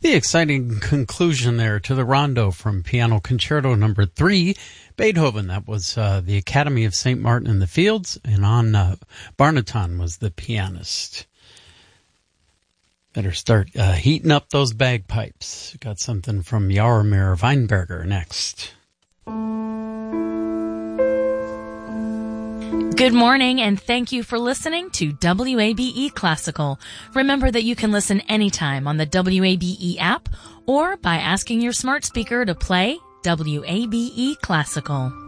The exciting conclusion there to the rondo from Piano Concerto Number 3, Beethoven. That was the Academy of St. Martin in the Fields, and on Barnaton was the pianist. Better start heating up those bagpipes. Got something from Jaromir Weinberger next. Good morning, and thank you for listening to WABE Classical. Remember that you can listen anytime on the WABE app or by asking your smart speaker to play WABE Classical.